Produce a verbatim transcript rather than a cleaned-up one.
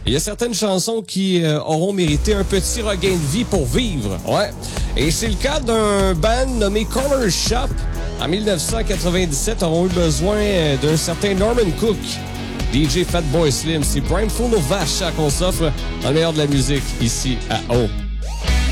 Il y a certaines chansons qui euh, auront mérité un petit regain de vie pour vivre. Ouais. Et c'est le cas d'un band nommé Corner Shop. En dix-neuf cent quatre-vingt-dix-sept, auront eu besoin euh, d'un certain Norman Cook. D J Fatboy Slim, c'est Brimeful of Vacha qu'on s'offre dans le meilleur de la musique ici à O.